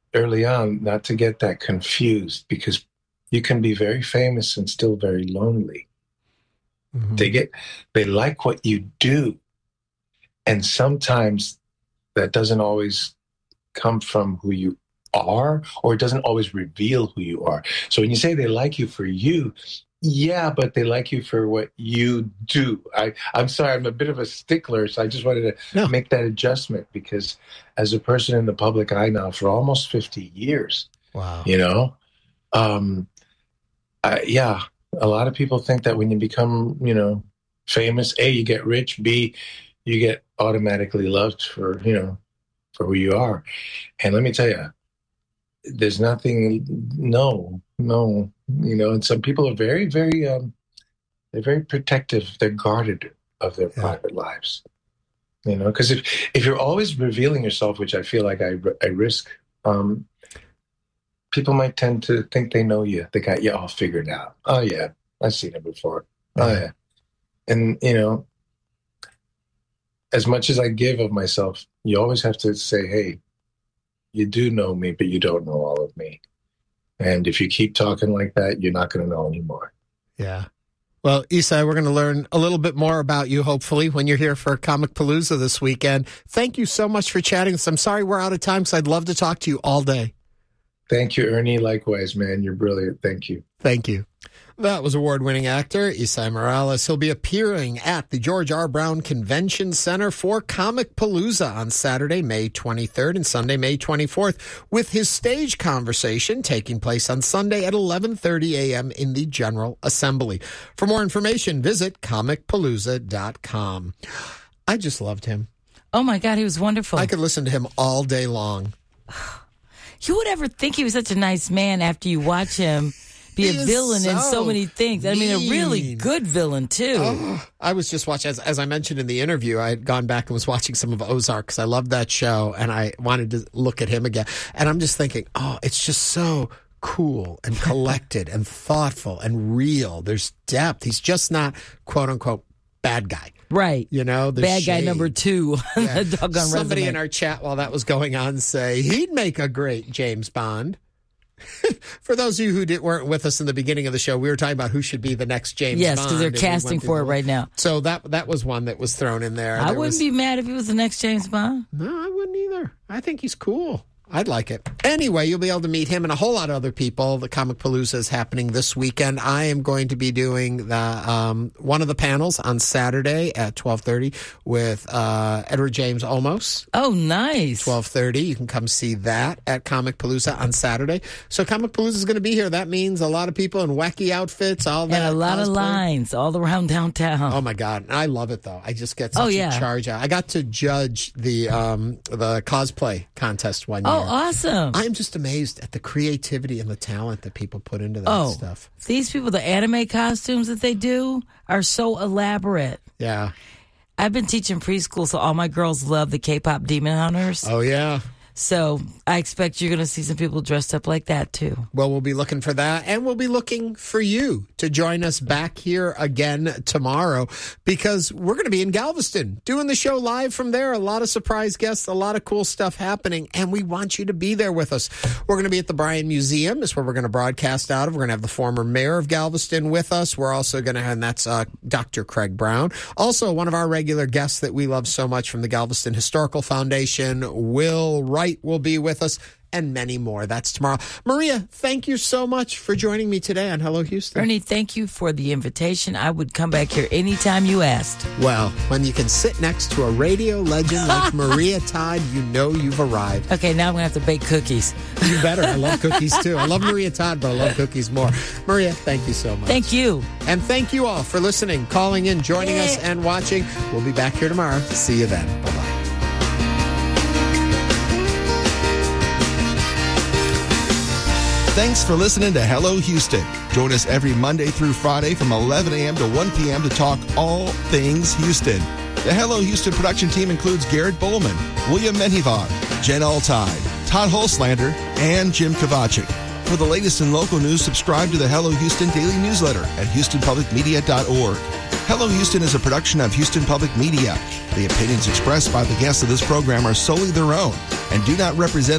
early on not to get that confused, because you can be very famous and still very lonely. Mm-hmm. They like what you do. And sometimes that doesn't always come from who you are, or it doesn't always reveal who you are. So when you say they like you for you, yeah, but they like you for what you do. I'm sorry, I'm a bit of a stickler, so I just wanted to make that adjustment, because as a person in the public eye now for almost 50 years, wow, a lot of people think that when you become, famous, A, you get rich, B, you get automatically loved for who you are. And let me tell you, there's nothing, no, and some people are very, very, they're very protective. They're guarded of their private lives, because if you're always revealing yourself, which I feel like I risk, people might tend to think they know you. They got you all figured out. Oh yeah, I've seen it before. Oh yeah. And, as much as I give of myself, you always have to say, hey, you do know me, but you don't know all of me. And if you keep talking like that, you're not going to know anymore. Yeah. Well, Esai, we're going to learn a little bit more about you, hopefully, when you're here for Comicpalooza this weekend. Thank you so much for chatting with us. I'm sorry we're out of time, because I'd love to talk to you all day. Thank you, Ernie. Likewise, man. You're brilliant. Thank you. Thank you. That was award-winning actor Esai Morales. He'll be appearing at the George R. Brown Convention Center for Comicpalooza on Saturday, May 23rd and Sunday, May 24th, with his stage conversation taking place on Sunday at 11:30 a.m. in the General Assembly. For more information, visit comicpalooza.com. I just loved him. Oh, my God, he was wonderful. I could listen to him all day long. You would ever think he was such a nice man after you watch him be a villain in so many things. I mean, a really good villain, too. Oh, I was just watching, as I mentioned in the interview, I had gone back and was watching some of Ozark because I loved that show, and I wanted to look at him again. And I'm just thinking, it's just so cool and collected and thoughtful and real. There's depth. He's just not, quote unquote, bad guy. Right. Bad guy number 2 on the doggone Somebody resume. in our chat while that was going on say he'd make a great James Bond. For those of you who weren't with us in the beginning of the show, we were talking about who should be the next James Bond. Yes, because they're casting for it right now. So that was one that was thrown in there. I wouldn't be mad if he was the next James Bond. No, I wouldn't either. I think he's cool. I'd like it. Anyway, you'll be able to meet him and a whole lot of other people. The Comicpalooza is happening this weekend. I am going to be doing the one of the panels on Saturday at 12:30 with Edward James Olmos. Oh, nice. 12:30. You can come see that at Comicpalooza on Saturday. So Comicpalooza is going to be here. That means a lot of people in wacky outfits, all that. And a lot cosplay. of lines all around downtown. Oh, my God. I love it, though. I just get such a charge out. I got to judge the cosplay contest one year. Oh, awesome. I'm just amazed at the creativity and the talent that people put into that stuff. These people, the anime costumes that they do are so elaborate. Yeah. I've been teaching preschool, so all my girls love the K-pop Demon Hunters. Oh, yeah. So I expect you're going to see some people dressed up like that, too. Well, we'll be looking for that, and we'll be looking for you to join us back here again tomorrow, because we're going to be in Galveston doing the show live from there. A lot of surprise guests, a lot of cool stuff happening, and we want you to be there with us. We're going to be at the Bryan Museum. That's where we're going to broadcast out of. We're going to have the former mayor of Galveston with us. We're also going to have, and that's Dr. Craig Brown. Also, one of our regular guests that we love so much from the Galveston Historical Foundation, Will Wright, will be with us, and many more. That's tomorrow. Maria, thank you so much for joining me today on Hello Houston. Ernie, thank you for the invitation. I would come back here anytime you asked. Well, when you can sit next to a radio legend like Maria Todd, you know you've arrived. Okay, now I'm going to have to bake cookies. You better. I love cookies, too. I love Maria Todd, but I love cookies more. Maria, thank you so much. Thank you. And thank you all for listening, calling in, joining us, and watching. We'll be back here tomorrow. See you then. Bye-bye. Thanks for listening to Hello Houston. Join us every Monday through Friday from 11 a.m. to 1 p.m. to talk all things Houston. The Hello Houston production team includes Garrett Bowman, William Menjivar, Jen Altide, Todd Holslander, and Jim Kovacic. For the latest in local news, subscribe to the Hello Houston daily newsletter at HoustonPublicMedia.org. Hello Houston is a production of Houston Public Media. The opinions expressed by the guests of this program are solely their own and do not represent